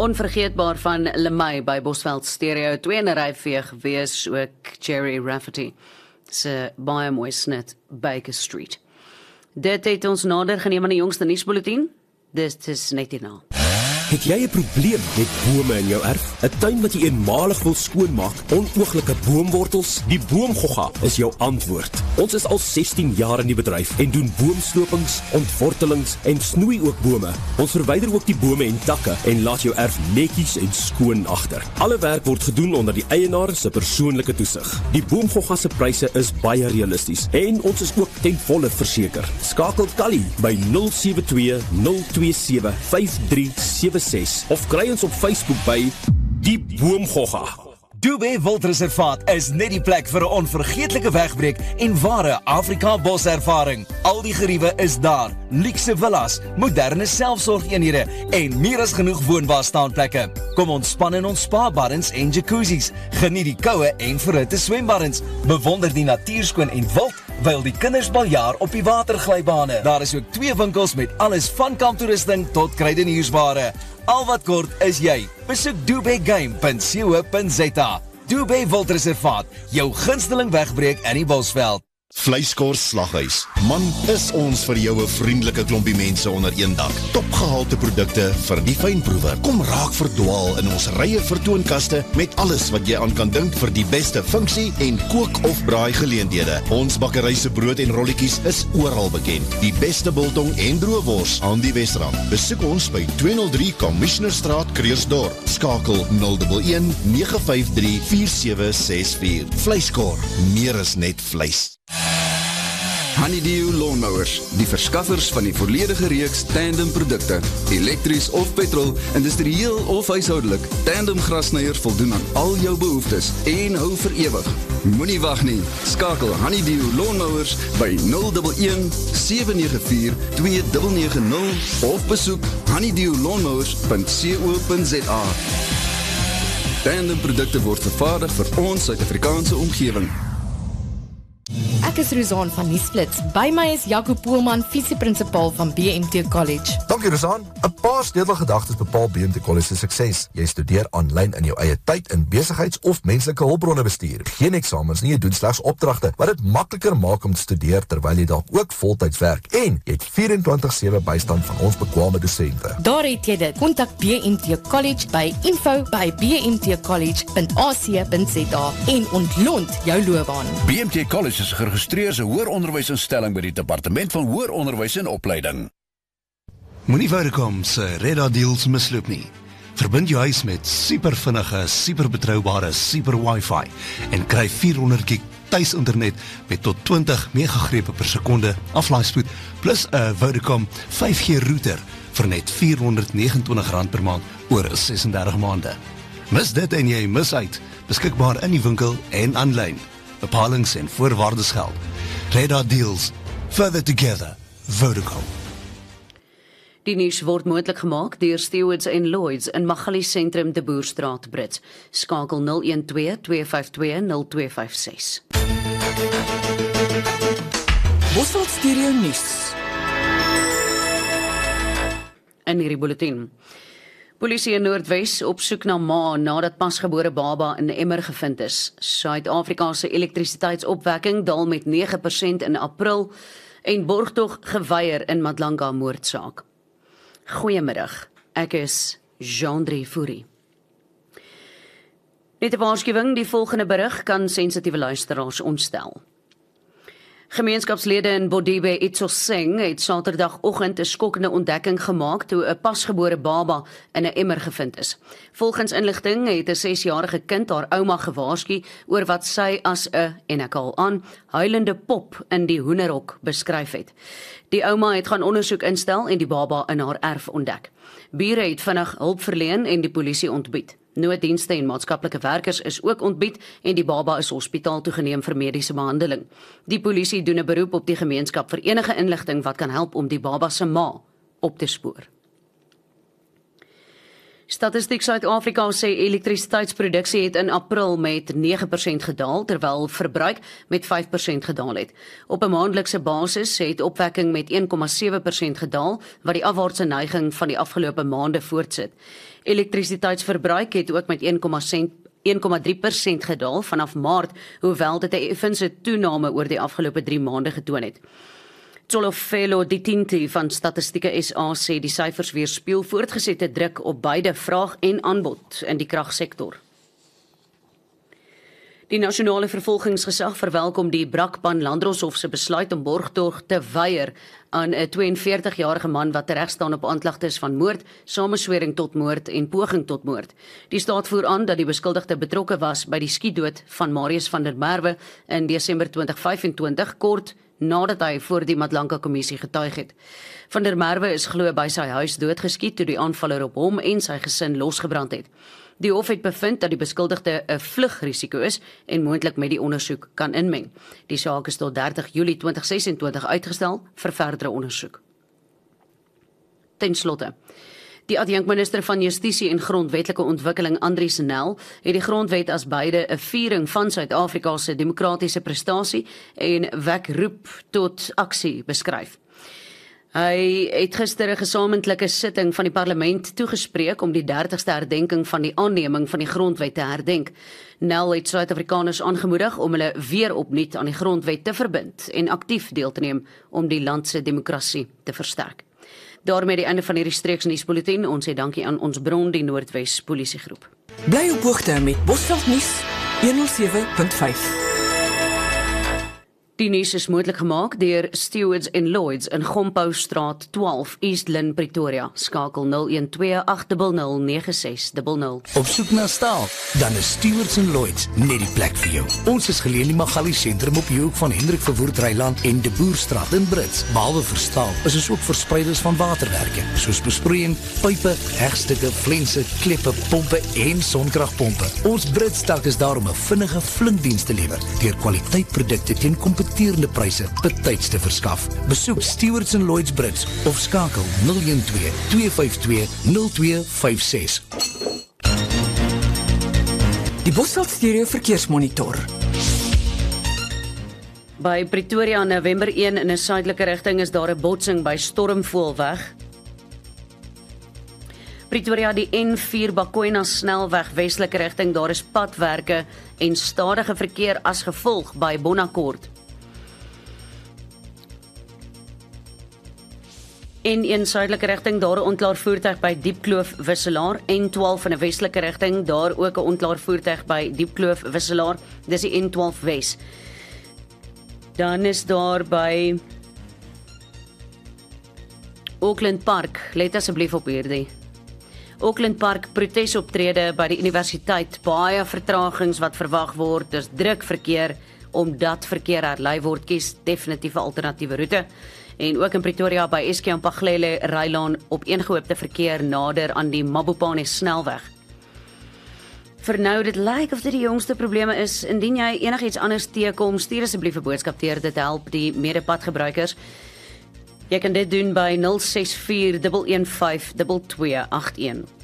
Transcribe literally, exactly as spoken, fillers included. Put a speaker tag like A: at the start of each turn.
A: Onvergeetbaar van Lemay by Bosveld Stereo, twee in 'n ry vir gewees, ook Jerry Rafferty. Dis 'n baie mooi snit, Baker Street. Dit het ons nader geneem aan die jongste nuusbulletin. Dit is net hierna.
B: Het jy 'n probleem met bome in jou erf? 'n Tuin wat jy eenmalig wil skoonmaak, onooglike boomwortels? Die Boomgogga is jou antwoord. Ons is al sestien jaar in die bedryf en doen boomslopings, ontwortelings en snoei ook bome. Ons verwyder ook die bome en takke en laat jou erf netjies en skoon agter. Alle werk word gedoen onder die eienaar se persoonlike toesig. Die Boomgogga se pryse is baie realisties en ons is ook ten volle verseker. Skakel Kali by nul sewe twee nul twee sewe vyf drie sewe of kry ons op Facebook by Die Boomgogga.
C: Dube Wildreservaat is net die plek vir 'n onvergeetlike wegbreek en ware Afrika boservaring. Al die geriewe is daar, luukse villas, moderne selfsorgeenhede en meer as genoeg woonbaar staanplekke. Kom ontspan in ons spa-baddens en jacuzzis, geniet die koue en verhitte swembaddens, bewonder die natuurskoon en wild, wyl die kinders baljaar op die waterglybane. Daar is ook twee winkels met alles van kamptoerusting tot kruideniersware. Al wat kort is jy. Besoek dubegame punt co punt za. Dube Wildreservaat, jou gunsteling wegbreek in die Bosveld.
D: Vleiskors Slaghuis. Man, is ons vir jou 'n vriendelike klompie mense onder een dak. Topgehalte produkte vir die fynproewer. Kom raak verdwaal in ons rye vertoonkaste met alles wat jy aan kan dink vir die beste funksie en kook of braai geleenthede. Ons bakkery se brood en rolletjies is oral bekend. Die beste biltong en droëwors aan die Wesrand. Besoek ons by tweehonderd drie Commissionerstraat, Kreersdorp. Skakel nul een een nege vyf drie vier sewe ses vier. Vleiskor, meer is net vleis.
E: Honeydew Lawnmowers, die verskaffers van die volledige reeks tandem produkte, elektries of petrol, industrieel of huishoudelik. Tandem grasnyers voldoen aan al jou behoeftes en hou vir ewig. Moenie wag nie, skakel Honeydew Lawnmowers by nul een een sewe nege vier twee nege nege nul of besoek honeydew lawnmowers punt co punt za. Tandem produkte word vervaardig vir ons Suid-Afrikaanse omgewing.
F: Ek is Rozaan van Nuusflits. By my is Jaco Poelman, visieprinsipal van B M T College.
G: Dankie Rozaan. 'n Paar sleutelgedagtes bepaal B M T College se sukses. Jy studeer aanlyn in jou eie tyd in besigheids- of menslike hulpbronne bestuur. Geen eksamens nie, jy doen slegs opdragte, wat dit makliker maak om te studeer terwyl jy dalk ook voltyds werk. En jy het vyf en twintig sewe bystand van ons bekwame dosente.
F: Daar het jy dit. Kontak B M T College by info by b m t college punt a c punt za en ontlont jou loopbaan.
H: B M T College is geregistreerde hoëronderwysinstelling by die Departement van Hoër Onderwys en Opleiding.
I: Moenie Vodacom se Radar deals misloop nie. Verbind jou huis met super vinnige, super betroubare, super wifi en kry vierhonderd gig tuisinternet met tot twintig megagrepe per sekonde aflaaispoed plus 'n Vodacom vyf G router vir net vierhonderdnegenentwintig rand per maand oor sesendertig maande. Mis dit en jy mis uit. Beskikbaar in die winkel en aanlyn. Bepalings en voorwaardes geld. Radar deals. Further together. Vodacom.
A: Die nuus word moontlik gemaak deur Stewards en Lloyds in Magalies Sentrum de Boerstraat, Brits. Skakel nul een twee twee vyf twee nul twee vyf ses.
J: Bosveld Stereo nuus.
A: In hierdie bulletin. Polisie in Noordwes op soek na ma nadat pasgebore baba in 'n emmer gevind is. Suid-Afrika se elektrisiteitsopwekking daal met nege persent in April en borgtog geweier in Madlanga moordsaak. Goeiemiddag, ek is Jean-Drie Fourie. Net 'n waarskuwing, die volgende berig kan sensitiewe luisteraars ontstel. Gemeenskapslede in Bodibe Itsoseng het Saterdagoggend 'n skokkende ontdekking gemaak toe 'n pasgebore baba in 'n emmer gevind is. Volgens inligting het 'n sesjarige kind haar ouma gewaarsku oor wat sy as 'n, en ek haal aan, huilende pop in die hoenderhok beskryf het. Die ouma het gaan ondersoek instel en die baba in haar erf ontdek. Bure het vinnig hulp verleen en die polisie ontbied. Nooddienste en maatskaplike werkers is ook ontbied en die baba is hospitaal toegeneem vir mediese behandeling. Die polisie doen 'n beroep op die gemeenskap vir enige inligting wat kan help om die baba se ma op te spoor. Statistiek Suid-Afrika sê elektrisiteitsproduksie het in April met nege persent gedaal, terwyl verbruik met vyf persent gedaal het. Op 'n maandelikse basis het opwekking met een komma sewe persent gedaal, wat die afwaartse neiging van die afgelope maande voortsit. Elektrisiteitsverbruik het ook met een komma drie persent gedaal vanaf Maart, hoewel dit 'n effense toename oor die afgelope drie maande getoon het. Tsolofelo Ditinti van Statistieke S A sê die syfers weerspieël voortgesette druk op beide vraag en aanbod in die kragsektor. Die nasionale vervolgingsgesag verwelkom die Brakpan Landdroshof se besluit om borgtog te weier aan 'n twee en veertig-jarige man wat teregstaan op aanklagtes van moord, sameswering tot moord en poging tot moord. Die staat voer aan dat die beskuldigde betrokke was by die skietdood van Marius van der Merwe in Desember twintig vyf en twintig, kort nadat hy voor die Matlanka kommissie getuig het. Van der Merwe is glo by sy huis doodgeskiet toe die aanvaller op hom en sy gesin losgebrand het. Die hof het bevind dat die beskuldigde 'n vlugrisiko is en moontlik met die ondersoek kan inmeng. Die saak is tot dertig Julie twintig ses en twintig uitgestel vir verdere ondersoek. Ten slotte, die adjunkminister van Justisie en Grondwetlike Ontwikkeling, Andries Nel, het die grondwet as beide 'n viering van Suid-Afrika se demokratiese prestasie en wekroep tot aksie beskryf. Hy het gister 'n gesamentlike sitting van die parlement toegespreek om die dertigste herdenking van die aanneming van die grondwet te herdenk. Nel het Suid-Afrikaners aangemoedig om hulle weer opnuut aan die grondwet te verbind en aktief deel te neem om die land se demokrasie te versterk. Daarmee die einde van hierdie streeksnuusbulletin. Ons sê dankie aan ons bron, die Noordwes Polisiegroep.
J: Bly op hoogte met Bosveld nuus honderd sewe punt vyf.
A: Die nuus is moontlik gemaak deur Stewards and Lloyds in Gompo Straat twaalf, East Lynn, Pretoria. Skakel nul een twee agt nul nul nege ses nul nul.
H: Op soek na staal? Dan is Stewards and Lloyds net die plek vir jou. Ons is geleë in die Magali sentrum op die hoek van Hendrik Verwoerd Ryland en De Boerstraat in Brits. Behalwe vir staal, is ons ook verspreiders van waterwerke, soos besproeiing, pype, hegstukke, flense, kleppe, pompe en sonkragpompe. Ons Brits tak is daar om 'n vinnige flinkdiens te lewer deur kwaliteitprodukte teen kompeterende pryse betyds te verskaf. Besoek Stewards and Lloyds Brits of skakel nul een twee twee vyf twee nul twee vyf ses.
J: Die Bosveld Stereo Verkeersmonitor.
A: By Pretoria November een in 'n suidelike rigting is daar 'n botsing by Stormvoelweg. Pretoria die N vier Bakwena snelweg westelike rigting, daar is padwerke en stadige verkeer as gevolg by Bonaccord. In een suidelike rigting, daar 'n onklaar voertuig by Diepkloof Wisselaar. N twaalf in 'n westelike rigting, daar ook 'n onklaar voertuig by Diepkloof Wisselaar. Dis die N twaalf Wes. Dan is daar by Auckland Park, let asseblief op hierdie. Auckland Park protesoptrede by die universiteit, baie vertragings wat verwag word, dis druk verkeer, omdat verkeer herlei word, kies definitief 'n alternatiewe roete. En ook in Pretoria by Eskiampaglele Rylaan op eengehoopte verkeer nader aan die Mabopane snelweg. Vir nou, dit lyk of dit die jongste probleme is. Indien jy enigiets anders teekom, stuur asseblief 'n boodskap deur, dit help die medepadgebruikers. Jy kan dit doen by nul ses vier een een vyf twee twee agt een.